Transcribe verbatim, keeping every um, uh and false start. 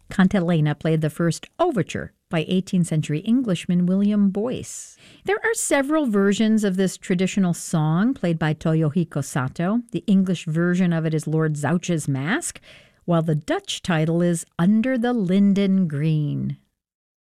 Cantilena played the first overture by eighteenth century Englishman William Boyce. There are several versions of this traditional song played by Toyohiko Sato. The English version of it is Lord Zouch's Mask, while the Dutch title is Under the Linden Green.